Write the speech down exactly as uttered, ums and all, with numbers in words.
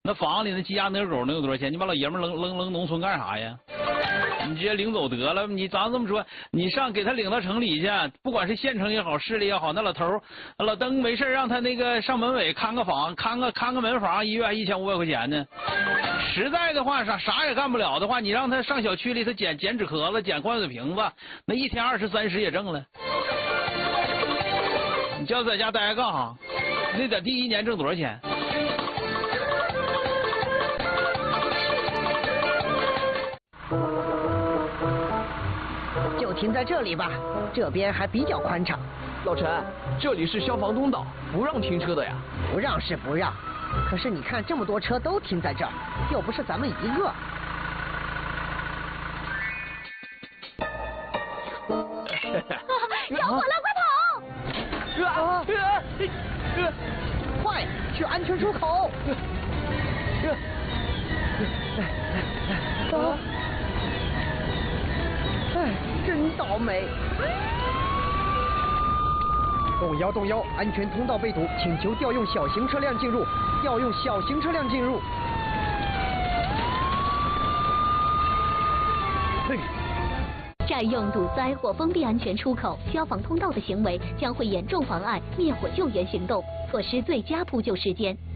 那房里那鸡鸭鹅狗能有多少钱？你把老爷们扔扔扔农村干啥呀？你直接领走得了。你咱这么说，你上给他领到城里去，不管是县城也好，市里也好，那老头老登没事让他那个上门卫看个房，看个看个门房，一月一千五百块钱呢。实在的话，啥啥也干不了的话，你让他上小区里头捡捡纸壳子，捡矿泉水瓶子，那一天二十三十也挣了。你叫在家待着干哈？那点地一年挣多少钱？ 就停在这里吧，这边还比较宽敞。 老陈，这里是消防通道，不让停车的呀。 不让是不让，可是你看这么多车都停在这儿，又不是咱们一个。 着火了，快跑！ 啊！快去安全出口！啊！哎，真倒霉！动幺动幺，安全通道被堵，请求调用小型车辆进入。调用小型车辆进入。嘿。 占用堵塞或封闭安全出口、消防通道的行为，将会严重妨碍灭火救援行动，错失最佳扑救时间。